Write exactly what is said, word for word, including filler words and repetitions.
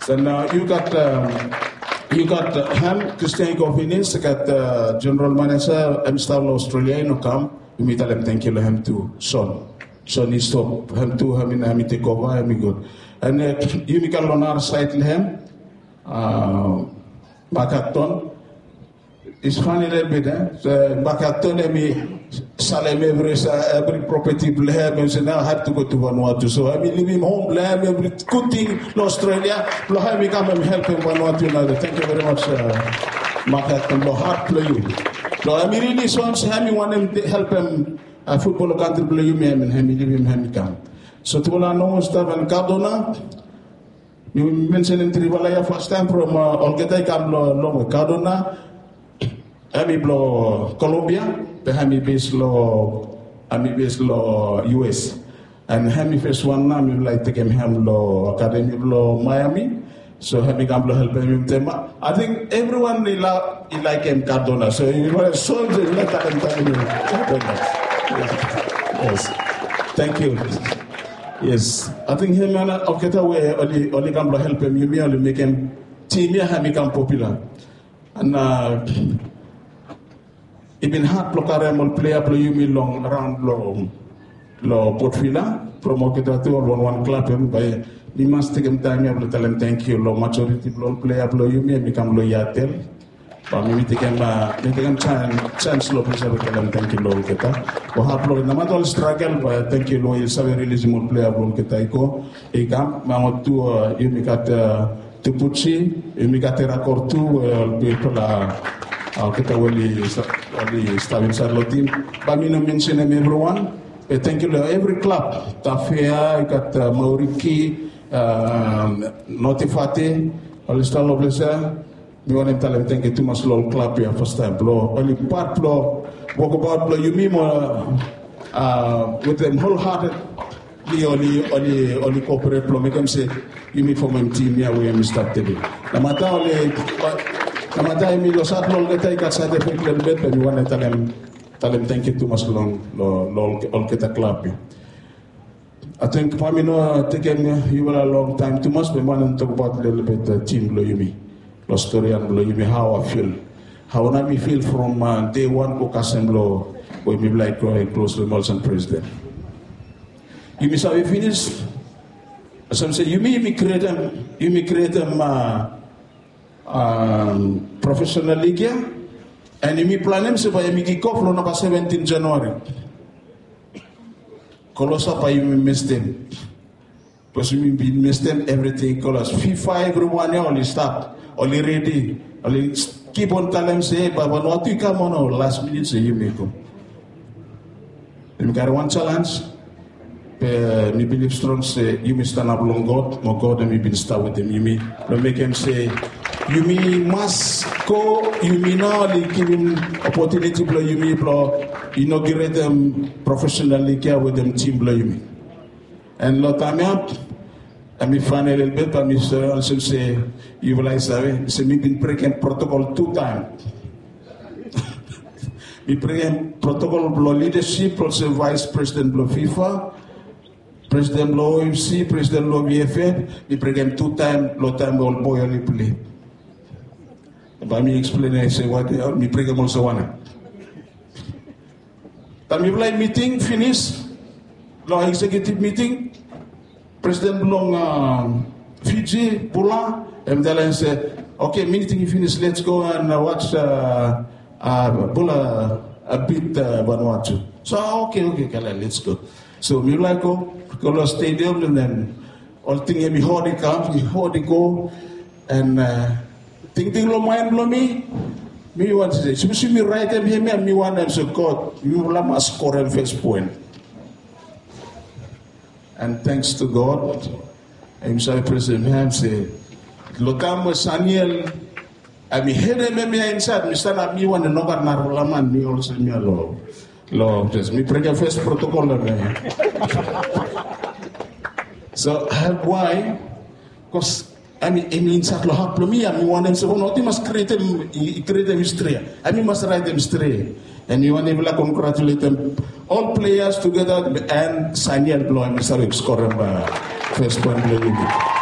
So now you got um, you got uh, Ham Christian Kofinis, got uh, General Manager Amstar Australia no come. You meet them thank you him to son. Son is stop him to him in him take over him good. And uh, you make a lonar site him uh Bakaton. It's funny a little bit, eh? So Bakaton me Salem every every property blame and say now I have to go to Vanuatu. So I mean leave him home, blame every good thing in Australia, Loha me come and help him Vanuatu now. Thank you very much, uh Bakaton. Lo heart play you. So I mean really so I want him to help him uh, football country play you me and him leave him him come. So to all I know stuff and Cardona. You mentioned in Trivalaya first time from uh, Olgeta come long Cardona. Ami blo Colombia, Hami base law, Ami base law U S, and Hami first one now we like take him ham law Academy law Miami. So Hami come help him them. I think everyone they like he like him Cardona. So you know so let them tell you. Yes, thank you. Yes, I think him and Olgeta way only only come help him. You may only make him team here Hami come popular and. Uh, Ibn hard blokare mol player play you me long around lo lo portfila promoter to on one club and by we must take him time able tell him thank you lo majority lo player play you me become lo yatel but we take him uh take him chance chance lo please tell him thank you lo kita we have lo na matol struggle but thank you lo is a release mol player lo kita iko e kam ma tu you me kat tu puchi you me kat record tu la Uh, kita wali wali stawin sa team. Kami na mention everyone. Uh, thank you to every club. Tafia, kat uh, Mauriki, uh, Notifati, Alistar Loblesa. We want to tell them thank you to my slow club here first time. Blow only part blow walk about blow you mean uh, uh, with them wholehearted. Only only only cooperate blow make them say you mean for my team here we am started. No matter only. Namatay mi lo sat lol kita ikat sa defek lebet pero wan talem talem thank you to mas long lo lol all kita club. I think Pamino taken you were a long time too much but want to talk about a little bit the team lo yumi. Lo story and lo yumi how I feel. How I me feel from uh, day one ko kasem lo we me like going close to Molson president. You miss how we finish. Some say you me me create them you me create them uh, Um, professional league and imi planem supaya mi kick off lo na pa seventeenth January. Kalau sa pa imi mestem. Pas imi bin mestem everything kalau FIFA everyone only start, only ready, only keep on telling say but when what you come on last minute say you make ko. Imi got one challenge. Uh, me believe strong say you may stand up long God, my God and me been start with him. You may make him say you may must go, you may now give him opportunity play you may play inaugurate them professionally care with them team play you may. And lot time up I me find a little bit but me also say you will I say say me been breaking protocol two times. Me breaking protocol blow leadership also vice president blow FIFA. President Law U F C, President Law V F F, we bring two times, low time old boy only play. But me explain, I say what we bring them also one. Time you like meeting finish, law executive meeting, President Long uh, Fiji, Pula, and then I say, okay, meeting finish, let's go and uh, watch uh, uh, Pula a bit uh, Vanuatu. So okay, okay, Kala, let's go. So we like go. Go to stadium and then all thing we hold the camp, we hold the go and uh, think think lo mind blow me. Me want to say, so me right them here, me and me want them so God, you will have score and first point. And thanks to God, I'm sorry, President Ham say, Lotam was Saniel. I mean, here me inside, me stand up, me want to know that Narulaman, me also me alone. Lord, just me pray the first protocol. So why? Because I mean, I mean, sa lo haplo me, I mean, one them so no, you must create them, create them history. I mean, must write them history, and you want to congratulate them, all players together and Saniel Blow, Mister Score first point.